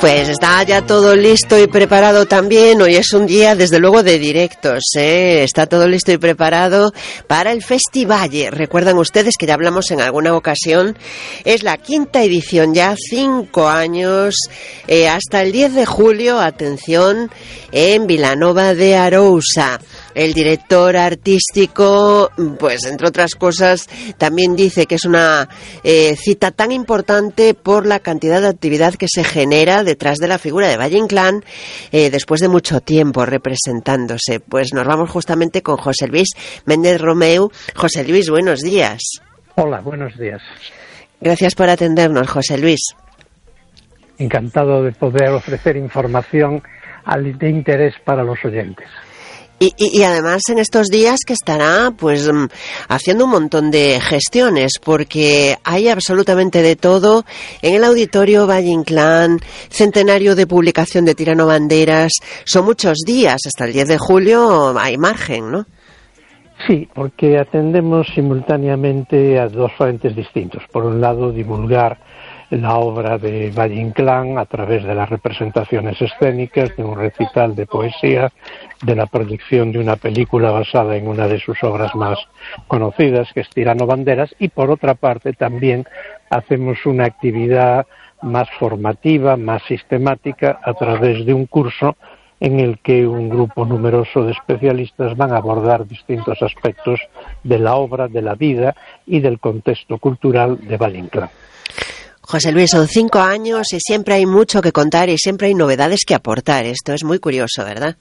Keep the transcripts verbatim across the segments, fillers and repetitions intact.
Pues está ya todo listo y preparado también. Hoy es un día, desde luego, de directos, ¿eh? Está todo listo y preparado para el Festivalle. Recuerdan ustedes que ya hablamos en alguna ocasión. Es la quinta edición ya, cinco años, eh, hasta el diez de julio, atención, en Vilanova de Arousa. El director artístico, pues entre otras cosas, también dice que es una eh, cita tan importante por la cantidad de actividad que se genera detrás de la figura de Valle Inclán eh, después de mucho tiempo representándose. Pues nos vamos justamente con José Luis Méndez Romeu. José Luis, buenos días. Hola, buenos días. Gracias por atendernos, José Luis. Encantado de poder ofrecer información de interés para los oyentes. Y, y, y además en estos días que estará pues haciendo un montón de gestiones, porque hay absolutamente de todo en el Auditorio Valle Inclán, centenario de publicación de Tirano Banderas. Son muchos días, hasta el diez de julio hay margen, ¿no? Sí, porque atendemos simultáneamente a dos frentes distintos. Por un lado, divulgar la obra de Valle Inclán a través de las representaciones escénicas, de un recital de poesía, de la proyección de una película basada en una de sus obras más conocidas, que es Tirano Banderas, y por otra parte también hacemos una actividad más formativa, más sistemática, a través de un curso en el que un grupo numeroso de especialistas van a abordar distintos aspectos de la obra, de la vida y del contexto cultural de Valle Inclán. José Luis, son cinco años y siempre hay mucho que contar y siempre hay novedades que aportar. Esto es muy curioso, ¿verdad?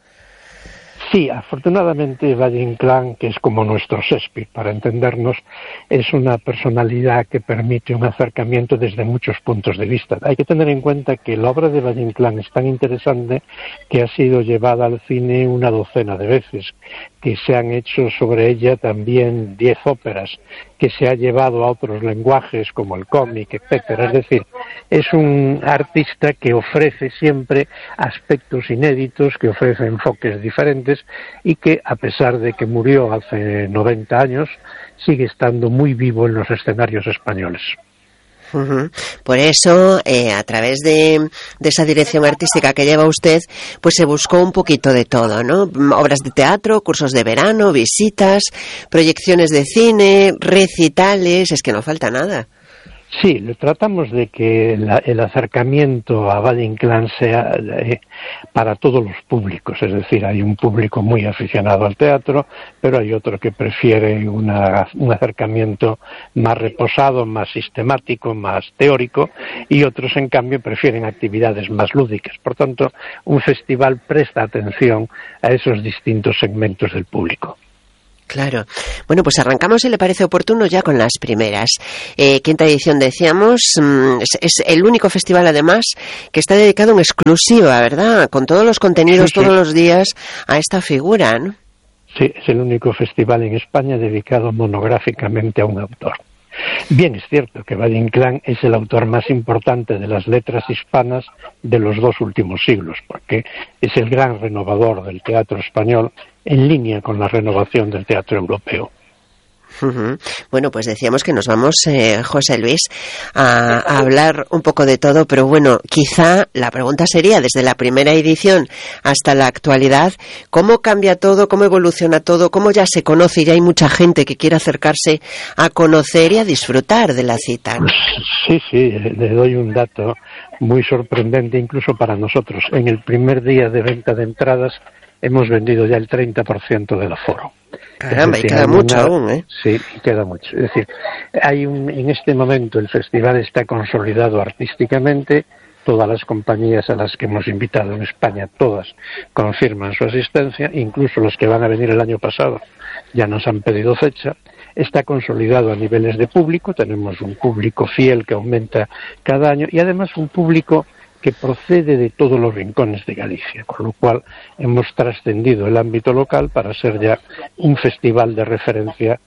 Sí, afortunadamente Valle Inclán, que es como nuestro Shakespeare, para entendernos, es una personalidad que permite un acercamiento desde muchos puntos de vista. Hay que tener en cuenta que la obra de Valle Inclán es tan interesante que ha sido llevada al cine una docena de veces, que se han hecho sobre ella también diez óperas, que se ha llevado a otros lenguajes como el cómic, etcétera. Es decir, es un artista que ofrece siempre aspectos inéditos, que ofrece enfoques diferentes y que, a pesar de que murió hace noventa años, sigue estando muy vivo en los escenarios españoles. Uh-huh. Por eso, eh, a través de, de esa dirección artística que lleva usted, pues se buscó un poquito de todo, ¿no? Obras de teatro, cursos de verano, visitas, proyecciones de cine, recitales, es que no falta nada. Sí, le tratamos de que la, el acercamiento a Valle Inclán sea eh, para todos los públicos, es decir, hay un público muy aficionado al teatro, pero hay otro que prefiere una, un acercamiento más reposado, más sistemático, más teórico, y otros, en cambio, prefieren actividades más lúdicas. Por tanto, un festival presta atención a esos distintos segmentos del público. Claro. Bueno, pues arrancamos, si le parece oportuno, ya con las primeras. Eh, quinta edición, decíamos, es, es el único festival, además, que está dedicado en exclusiva, ¿verdad? Con todos los contenidos, sí, sí, todos los días, a esta figura, ¿no? Sí, es el único festival en España dedicado monográficamente a un autor. Bien, es cierto que Valle Inclán es el autor más importante de las letras hispanas de los dos últimos siglos, porque es el gran renovador del teatro español, en línea con la renovación del teatro europeo. Uh-huh. Bueno, pues decíamos que nos vamos, eh, José Luis, a, a hablar un poco de todo, pero bueno, quizá la pregunta sería, desde la primera edición hasta la actualidad, ¿cómo cambia todo, cómo evoluciona todo, cómo ya se conoce y ya hay mucha gente que quiere acercarse a conocer y a disfrutar de la cita, ¿no? Sí, sí, le doy un dato muy sorprendente incluso para nosotros. En el primer día de venta de entradas hemos vendido ya el treinta por ciento del aforo. Caramba, decir, y queda mucho una... aún, ¿eh? Sí, queda mucho. Es decir, hay un... en este momento el festival está consolidado artísticamente. Todas las compañías a las que hemos invitado en España, todas confirman su asistencia, incluso los que van a venir el año pasado ya nos han pedido fecha. Está consolidado a niveles de público, tenemos un público fiel que aumenta cada año y además un público que procede de todos los rincones de Galicia, con lo cual hemos trascendido el ámbito local para ser ya un festival de referencia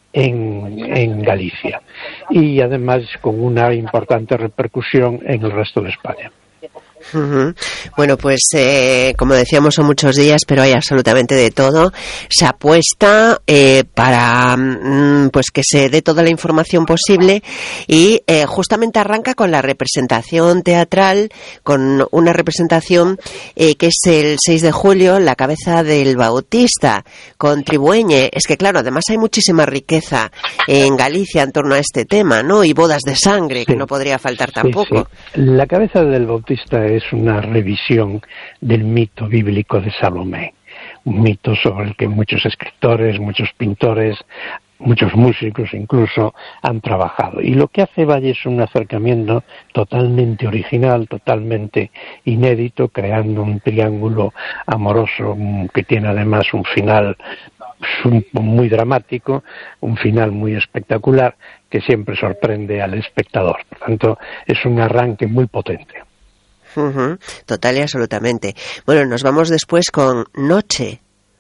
en, en Galicia y además con una importante repercusión en el resto de España. Uh-huh. Bueno, pues eh, como decíamos, son muchos días, pero hay absolutamente de todo. Se apuesta eh, para mm, pues que se dé toda la información posible y eh, justamente arranca con la representación teatral, con una representación eh, que es el seis de julio, La cabeza del Bautista, con Tribueñe. Es que claro, además hay muchísima riqueza en Galicia en torno a este tema, ¿no? Y bodas de sangre, sí, que no podría faltar tampoco. Sí, sí. La cabeza del Bautista es una revisión del mito bíblico de Salomé, un mito sobre el que muchos escritores, muchos pintores, muchos músicos incluso han trabajado. Y lo que hace Valle es un acercamiento totalmente original, totalmente inédito, creando un triángulo amoroso que tiene además un final muy dramático, un final muy espectacular que siempre sorprende al espectador. Por tanto, es un arranque muy potente. Uh-huh. Total y absolutamente. Bueno, nos vamos después con Noche.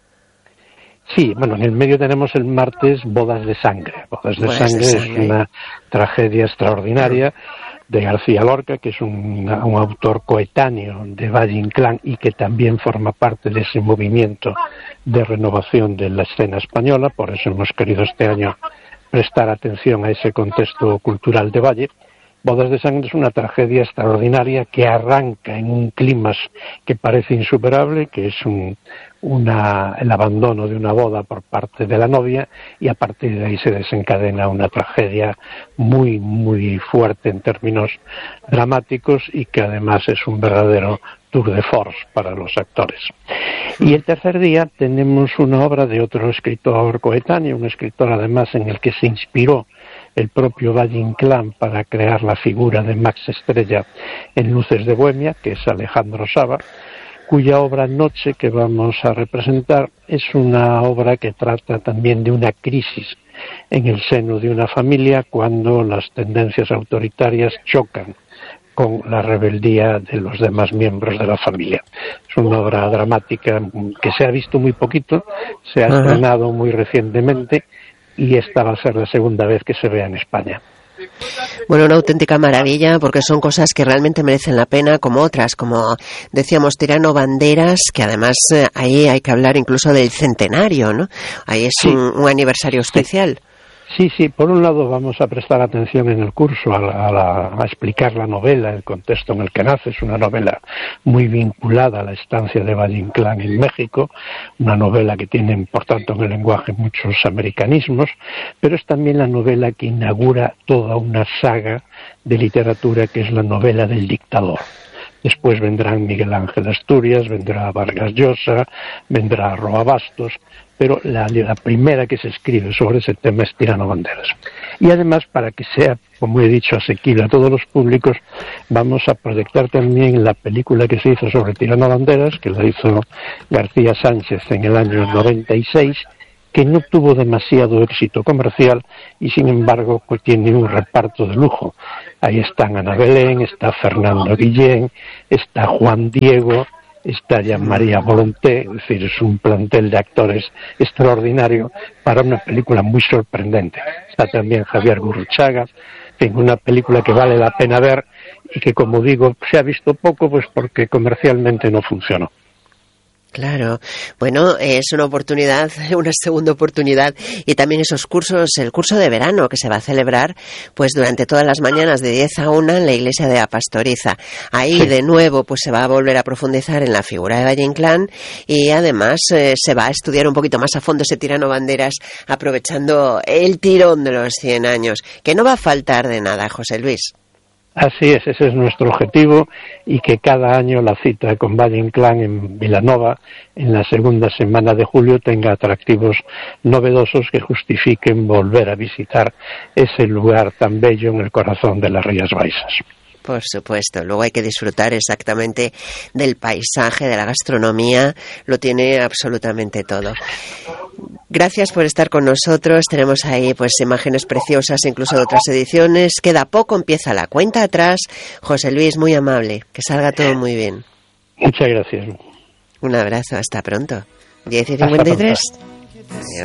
Sí, bueno, en el medio tenemos el martes Bodas de Sangre. Bodas de, Bodas sangre, de Sangre es una tragedia extraordinaria de García Lorca, que es un, un autor coetáneo de Valle Inclán y que también forma parte de ese movimiento de renovación de la escena española. Por eso hemos querido este año prestar atención a ese contexto cultural de Valle. Bodas de Sangre es una tragedia extraordinaria que arranca en un clímax que parece insuperable, que es un, una, el abandono de una boda por parte de la novia, y a partir de ahí se desencadena una tragedia muy, muy fuerte en términos dramáticos y que además es un verdadero tour de force para los actores. Y el tercer día tenemos una obra de otro escritor coetáneo, un escritor además en el que se inspiró el propio Valle Inclán para crear la figura de Max Estrella en Luces de Bohemia, que es Alejandro Saba, cuya obra Noche, que vamos a representar, es una obra que trata también de una crisis en el seno de una familia cuando las tendencias autoritarias chocan con la rebeldía de los demás miembros de la familia. Es una obra dramática que se ha visto muy poquito, se ha estrenado muy recientemente, y esta va a ser la segunda vez que se vea en España. Bueno, una auténtica maravilla, porque son cosas que realmente merecen la pena, como otras, como decíamos, Tirano Banderas, que además eh, ahí hay que hablar incluso del centenario, ¿no? Ahí es sí. un, un aniversario especial. Sí, sí, por un lado vamos a prestar atención en el curso a, la, a, la, a explicar la novela, el contexto en el que nace. Es una novela muy vinculada a la estancia de Valle Inclán en México, una novela que tiene, por tanto, en el lenguaje muchos americanismos, pero es también la novela que inaugura toda una saga de literatura que es la novela del dictador. Después vendrán Miguel Ángel Asturias, vendrá Vargas Llosa, vendrá Roa Bastos, pero la, la primera que se escribe sobre ese tema es Tirano Banderas. Y además, para que sea, como he dicho, asequible a todos los públicos, vamos a proyectar también la película que se hizo sobre Tirano Banderas, que la hizo García Sánchez en el año noventa y seis, que no tuvo demasiado éxito comercial y sin embargo pues tiene un reparto de lujo. Ahí están Ana Belén, está Fernando Guillén, está Juan Diego, está Jean-María Volonté, es decir, es un plantel de actores extraordinario para una película muy sorprendente. Está también Javier Gurruchaga, en una película que vale la pena ver y que, como digo, se ha visto poco pues porque comercialmente no funcionó. Claro, bueno, es una oportunidad, una segunda oportunidad, y también esos cursos, el curso de verano que se va a celebrar pues durante todas las mañanas de diez a una en la iglesia de la Pastoriza. Ahí sí. de nuevo pues se va a volver a profundizar en la figura de Valle Inclán y además eh, se va a estudiar un poquito más a fondo ese Tirano Banderas, aprovechando el tirón de los cien años, que no va a faltar de nada, José Luis. Así es, ese es nuestro objetivo, y que cada año la cita con Valle Inclán en Vilanova en la segunda semana de julio tenga atractivos novedosos que justifiquen volver a visitar ese lugar tan bello en el corazón de las Rías Baixas. Por supuesto, luego hay que disfrutar exactamente del paisaje, de la gastronomía, lo tiene absolutamente todo. Gracias por estar con nosotros, tenemos ahí pues imágenes preciosas incluso de otras ediciones, queda poco, empieza la cuenta atrás. José Luis, muy amable, que salga todo muy bien. Muchas gracias. Un abrazo, hasta pronto. diez y cincuenta y tres. Adiós.